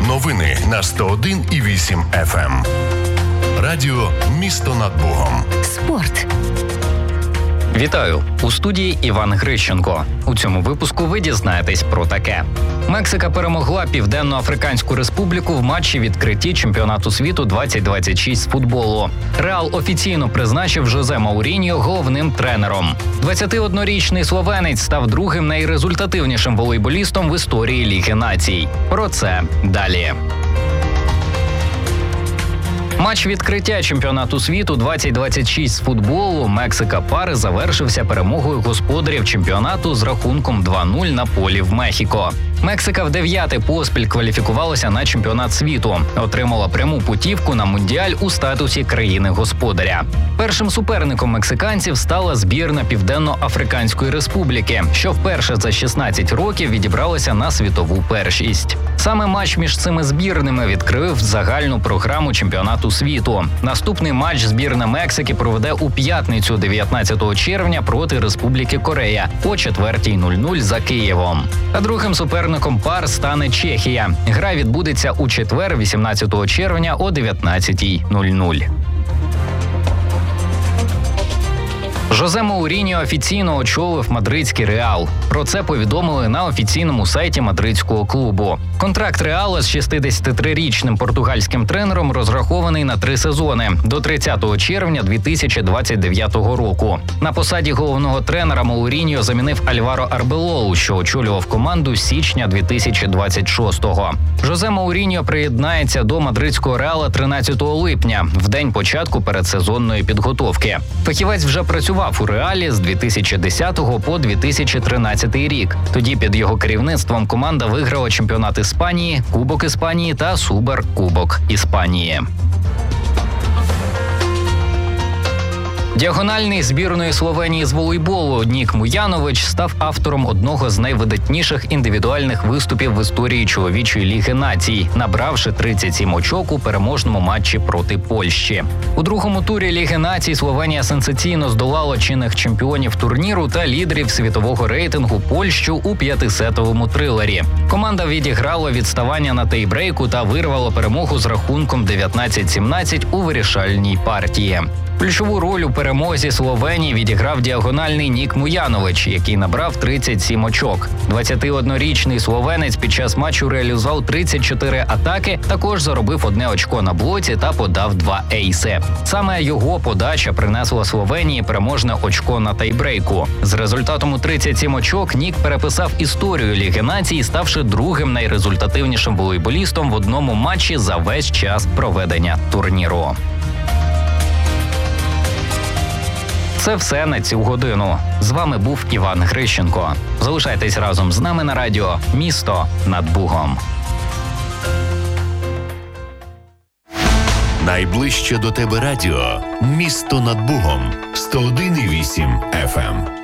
Новини на 101,8 FM. Радіо «Місто над Богом». Спорт. Вітаю! У студії Іван Грищенко. У цьому випуску ви дізнаєтесь про таке. Мексика перемогла Південно-Африканську Республіку в матчі відкритті чемпіонату світу 2026 з футболу. Реал офіційно призначив Жозе Мауріньо головним тренером. 21-річний словенець став другим найрезультативнішим волейболістом в історії Ліги націй. Про це далі. Матч відкриття чемпіонату світу 2026 з футболу Мексика-Пари завершився перемогою господарів чемпіонату з рахунком 2-0 на полі в Мехіко. Мексика в 9-й поспіль кваліфікувалася на чемпіонат світу, отримала пряму путівку на Мундіаль у статусі країни-господаря. Першим суперником мексиканців стала збірна Південно-Африканської Республіки, що вперше за 16 років відібралася на світову першість. Саме матч між цими збірними відкрив загальну програму чемпіонату світу. Наступний матч збірна Мексики проведе у п'ятницю 19 червня проти Республіки Корея о 4:00 за Києвом. А другим суперником пар стане Чехія. Гра відбудеться у четвер, 18 червня о 19:00. Жозе Мауріньо офіційно очолив мадридський Реал. Про це повідомили на офіційному сайті мадридського клубу. Контракт Реала з 63-річним португальським тренером розрахований на 3 сезони – до 30 червня 2029 року. На посаді головного тренера Мауріньо замінив Альваро Арбелоу, що очолював команду з січня 2026-го. Жозе Мауріньо приєднається до мадридського Реала 13 липня, в день початку передсезонної підготовки. Фахівець вже працював у Реалі з 2010 по 2013 рік. Тоді під його керівництвом команда виграла чемпіонат Іспанії, Кубок Іспанії та Суперкубок Іспанії. Діагональний збірної Словенії з волейболу Нік Муянович став автором одного з найвидатніших індивідуальних виступів в історії чоловічої Ліги націй, набравши 37 очок у переможному матчі проти Польщі. У другому турі Ліги націй Словенія сенсаційно здолала чинних чемпіонів турніру та лідерів світового рейтингу Польщу у 5-сетовому трилері. Команда відіграла відставання на тайбрейку та вирвала перемогу з рахунком 19-17 у вирішальній партії. Ключову роль у перемозі Словенії відіграв діагональний Нік Муянович, який набрав 37 очок. 21-річний словенець під час матчу реалізував 34 атаки, також заробив 1 очко на блоці та подав 2 ейси. Саме його подача принесла Словенії переможне очко на тайбрейку. З результатом у 37 очок Нік переписав історію Ліги націй, ставши другим найрезультативнішим волейболістом в одному матчі за весь час проведення турніру. Це все на цю годину. З вами був Іван Грищенко. Залишайтесь разом з нами на радіо «Місто над Бугом». Найближче до тебе радіо «Місто над Бугом» 101,8 FM.